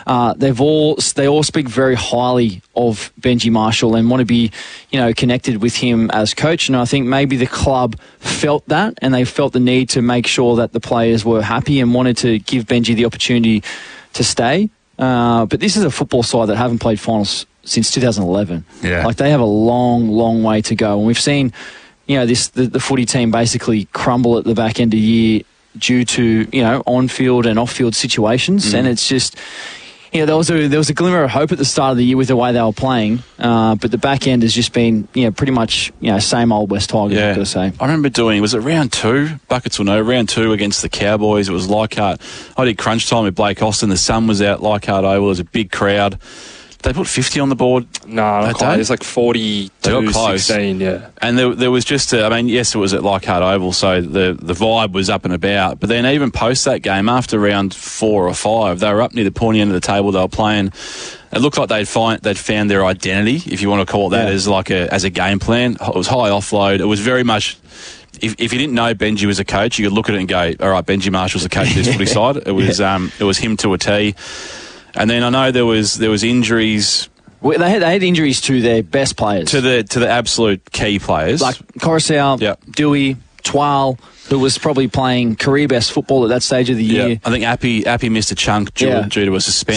they all speak very highly of Benji Marshall and want to be, connected with him as coach. And I think maybe the club felt that, and they felt the need to make sure that the players were happy and wanted to give Benji the opportunity to stay. But this is a football side that haven't played finals since 2011. Yeah. Like, they have a long, long way to go. And we've seen, the footy team basically crumble at the back end of the year due to, on-field and off-field situations. And it's just, there was a glimmer of hope at the start of the year with the way they were playing. But the back end has just been, pretty much, same old West Tigers, I've got to say. I remember was it round 2? Buckets will know. Round 2 against the Cowboys. It was Leichhardt. I did crunch time with Blake Austin. The sun was out. Leichhardt Oval. There was a big crowd. They put 50 on the board. No, not quite. It's like 42-16, yeah. And there was just, yes, it was at Leichhardt Oval, so the vibe was up and about. But then even post that game, after round 4 or 5, they were up near the pointy end of the table. They were playing. It looked like they'd found their identity, if you want to call it that, as a game plan. It was high offload. It was very much. If you didn't know Benji was a coach, you could look at it and go, all right, Benji Marshall's the coach of this footy side. It was him to a T. And then I know there was injuries. Well, they had injuries to their best players. To the absolute key players. Like Coruscant, Dewey, Twal, who was probably playing career best football at that stage of the year. I think Appy missed a chunk due to a suspension.